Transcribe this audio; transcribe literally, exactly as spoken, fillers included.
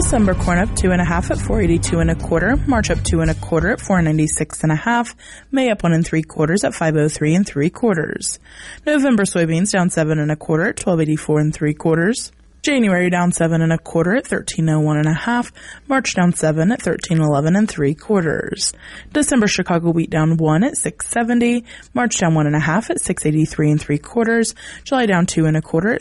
December corn up two and a half at four eighty-two and a quarter. March up two and a quarter at four ninety-six and a half. May up one and three quarters at five oh three and three quarters. November soybeans down seven and a quarter at twelve eighty-four and three quarters. January down seven and a quarter at thirteen oh one and a half. March down seven at thirteen eleven and three quarters. December Chicago wheat down one at six seventy. March down one and a half at six eighty-three and three quarters. July down two and a quarter at